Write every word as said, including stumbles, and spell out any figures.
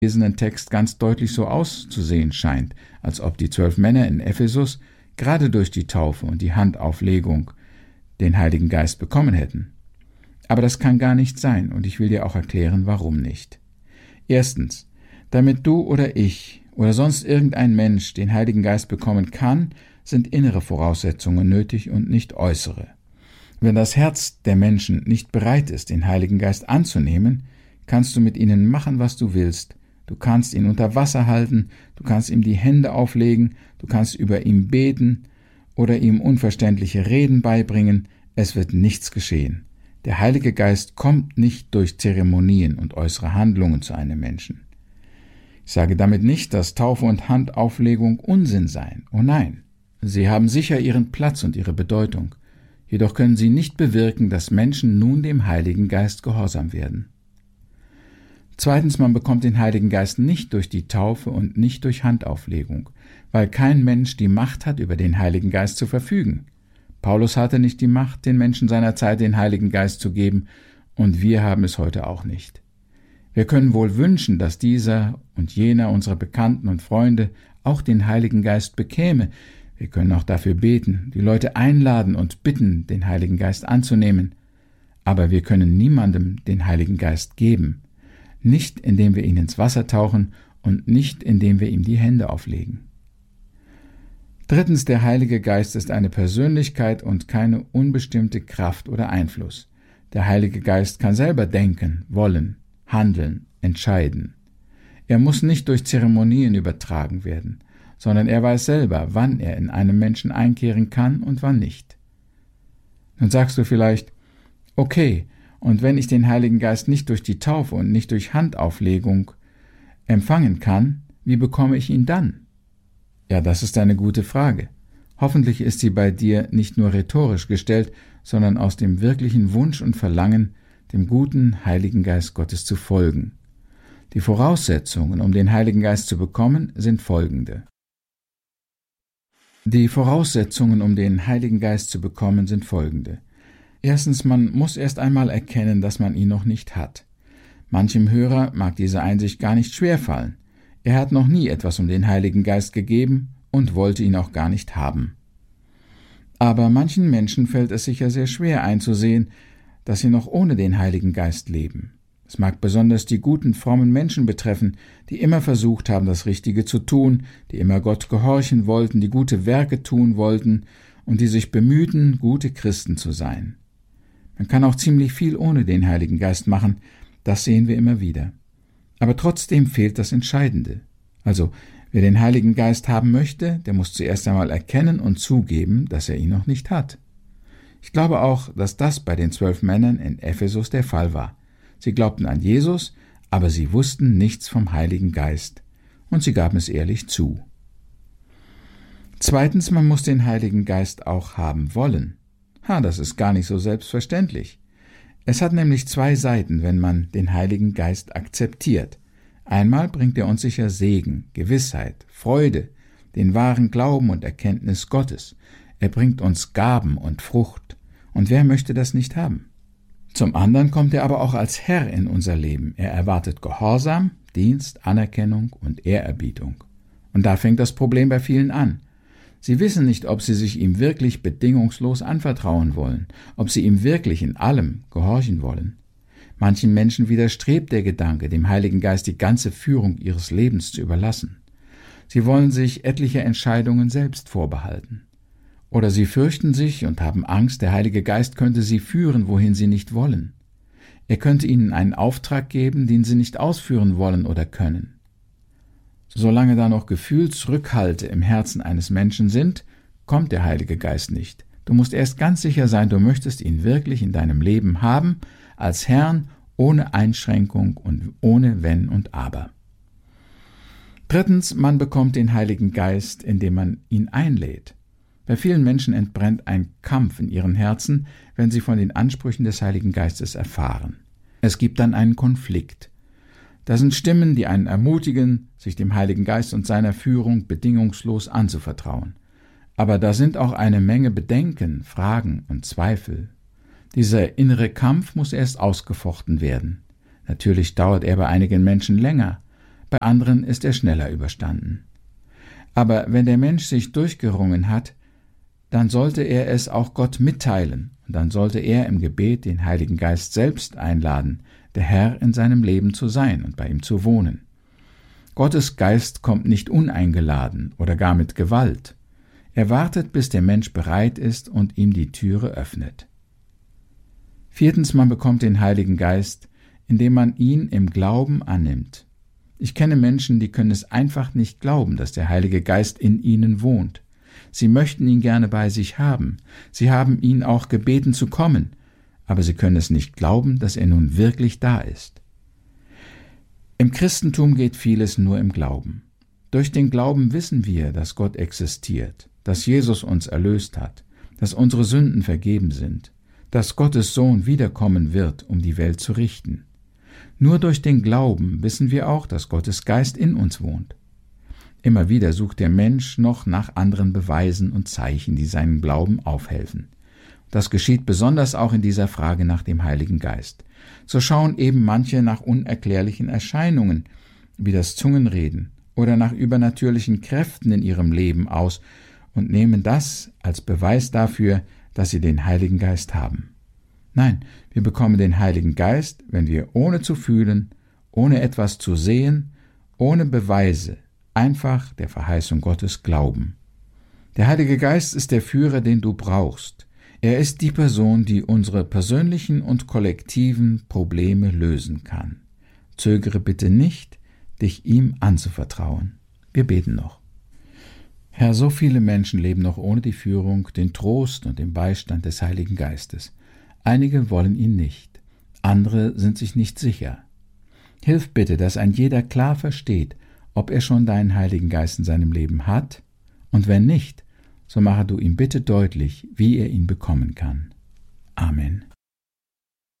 gelesenen Text ganz deutlich so auszusehen scheint, als ob die zwölf Männer in Ephesus gerade durch die Taufe und die Handauflegung den Heiligen Geist bekommen hätten. Aber das kann gar nicht sein, und ich will dir auch erklären, warum nicht. Erstens, damit du oder ich oder sonst irgendein Mensch den Heiligen Geist bekommen kann, sind innere Voraussetzungen nötig und nicht äußere. Wenn das Herz der Menschen nicht bereit ist, den Heiligen Geist anzunehmen, kannst du mit ihnen machen, was du willst. Du kannst ihn unter Wasser halten, du kannst ihm die Hände auflegen, du kannst über ihm beten oder ihm unverständliche Reden beibringen, es wird nichts geschehen. Der Heilige Geist kommt nicht durch Zeremonien und äußere Handlungen zu einem Menschen. Ich sage damit nicht, dass Taufe und Handauflegung Unsinn seien. Oh nein, sie haben sicher ihren Platz und ihre Bedeutung. Jedoch können sie nicht bewirken, dass Menschen nun dem Heiligen Geist gehorsam werden. Zweitens, man bekommt den Heiligen Geist nicht durch die Taufe und nicht durch Handauflegung, weil kein Mensch die Macht hat, über den Heiligen Geist zu verfügen. Paulus hatte nicht die Macht, den Menschen seiner Zeit den Heiligen Geist zu geben, und wir haben es heute auch nicht. Wir können wohl wünschen, dass dieser und jener unserer Bekannten und Freunde auch den Heiligen Geist bekäme. Wir können auch dafür beten, die Leute einladen und bitten, den Heiligen Geist anzunehmen. Aber wir können niemandem den Heiligen Geist geben. Nicht, indem wir ihn ins Wasser tauchen und nicht, indem wir ihm die Hände auflegen. Drittens, der Heilige Geist ist eine Persönlichkeit und keine unbestimmte Kraft oder Einfluss. Der Heilige Geist kann selber denken, wollen, handeln, entscheiden. Er muss nicht durch Zeremonien übertragen werden, sondern er weiß selber, wann er in einem Menschen einkehren kann und wann nicht. Nun sagst du vielleicht, okay, und wenn ich den Heiligen Geist nicht durch die Taufe und nicht durch Handauflegung empfangen kann, wie bekomme ich ihn dann? Ja, das ist eine gute Frage. Hoffentlich ist sie bei dir nicht nur rhetorisch gestellt, sondern aus dem wirklichen Wunsch und Verlangen, dem guten Heiligen Geist Gottes zu folgen. Die Voraussetzungen, um den Heiligen Geist zu bekommen, sind folgende. Die Voraussetzungen, um den Heiligen Geist zu bekommen, sind folgende. Erstens, man muss erst einmal erkennen, dass man ihn noch nicht hat. Manchem Hörer mag diese Einsicht gar nicht schwerfallen. Er hat noch nie etwas um den Heiligen Geist gegeben und wollte ihn auch gar nicht haben. Aber manchen Menschen fällt es sicher sehr schwer einzusehen, dass sie noch ohne den Heiligen Geist leben. Es mag besonders die guten, frommen Menschen betreffen, die immer versucht haben, das Richtige zu tun, die immer Gott gehorchen wollten, die gute Werke tun wollten und die sich bemühten, gute Christen zu sein. Man kann auch ziemlich viel ohne den Heiligen Geist machen, das sehen wir immer wieder. Aber trotzdem fehlt das Entscheidende. Also, wer den Heiligen Geist haben möchte, der muss zuerst einmal erkennen und zugeben, dass er ihn noch nicht hat. Ich glaube auch, dass das bei den zwölf Männern in Ephesus der Fall war. Sie glaubten an Jesus, aber sie wussten nichts vom Heiligen Geist, und sie gaben es ehrlich zu. Zweitens, man muss den Heiligen Geist auch haben wollen. Ha, das ist gar nicht so selbstverständlich. Es hat nämlich zwei Seiten, wenn man den Heiligen Geist akzeptiert. Einmal bringt er uns sicher Segen, Gewissheit, Freude, den wahren Glauben und Erkenntnis Gottes. Er bringt uns Gaben und Frucht. Und wer möchte das nicht haben? Zum anderen kommt er aber auch als Herr in unser Leben. Er erwartet Gehorsam, Dienst, Anerkennung und Ehrerbietung. Und da fängt das Problem bei vielen an. Sie wissen nicht, ob sie sich ihm wirklich bedingungslos anvertrauen wollen, ob sie ihm wirklich in allem gehorchen wollen. Manchen Menschen widerstrebt der Gedanke, dem Heiligen Geist die ganze Führung ihres Lebens zu überlassen. Sie wollen sich etliche Entscheidungen selbst vorbehalten. Oder sie fürchten sich und haben Angst, der Heilige Geist könnte sie führen, wohin sie nicht wollen. Er könnte ihnen einen Auftrag geben, den sie nicht ausführen wollen oder können. Solange da noch Gefühlsrückhalte im Herzen eines Menschen sind, kommt der Heilige Geist nicht. Du musst erst ganz sicher sein, du möchtest ihn wirklich in deinem Leben haben, als Herrn, ohne Einschränkung und ohne Wenn und Aber. Drittens, man bekommt den Heiligen Geist, indem man ihn einlädt. Bei vielen Menschen entbrennt ein Kampf in ihren Herzen, wenn sie von den Ansprüchen des Heiligen Geistes erfahren. Es gibt dann einen Konflikt. Da sind Stimmen, die einen ermutigen, sich dem Heiligen Geist und seiner Führung bedingungslos anzuvertrauen. Aber da sind auch eine Menge Bedenken, Fragen und Zweifel. Dieser innere Kampf muss erst ausgefochten werden. Natürlich dauert er bei einigen Menschen länger. bei anderen ist er schneller überstanden. Aber wenn der Mensch sich durchgerungen hat, dann sollte er es auch Gott mitteilen, und dann sollte er im Gebet den Heiligen Geist selbst einladen, der Herr in seinem Leben zu sein und bei ihm zu wohnen. Gottes Geist kommt nicht uneingeladen oder gar mit Gewalt. Er wartet, bis der Mensch bereit ist und ihm die Türe öffnet. Viertens, man bekommt den Heiligen Geist, indem man ihn im Glauben annimmt. Ich kenne Menschen, die können es einfach nicht glauben, dass der Heilige Geist in ihnen wohnt. Sie möchten ihn gerne bei sich haben. Sie haben ihn auch gebeten zu kommen, aber sie können es nicht glauben, dass er nun wirklich da ist. Im Christentum geht vieles nur im Glauben. Durch den Glauben wissen wir, dass Gott existiert, dass Jesus uns erlöst hat, dass unsere Sünden vergeben sind, dass Gottes Sohn wiederkommen wird, um die Welt zu richten. Nur durch den Glauben wissen wir auch, dass Gottes Geist in uns wohnt. Immer wieder sucht der Mensch noch nach anderen Beweisen und Zeichen, die seinen Glauben aufhelfen. Das geschieht besonders auch in dieser Frage nach dem Heiligen Geist. So schauen eben manche nach unerklärlichen Erscheinungen, wie das Zungenreden, oder nach übernatürlichen Kräften in ihrem Leben aus und nehmen das als Beweis dafür, dass sie den Heiligen Geist haben. Nein, wir bekommen den Heiligen Geist, wenn wir ohne zu fühlen, ohne etwas zu sehen, ohne Beweise, einfach der Verheißung Gottes glauben. Der Heilige Geist ist der Führer, den du brauchst. Er ist die Person, die unsere persönlichen und kollektiven Probleme lösen kann. Zögere bitte nicht, dich ihm anzuvertrauen. Wir beten noch. Herr, so viele Menschen leben noch ohne die Führung, den Trost und den Beistand des Heiligen Geistes. Einige wollen ihn nicht, andere sind sich nicht sicher. Hilf bitte, dass ein jeder klar versteht, ob er schon deinen Heiligen Geist in seinem Leben hat, und wenn nicht, so mache du ihm bitte deutlich, wie er ihn bekommen kann. Amen.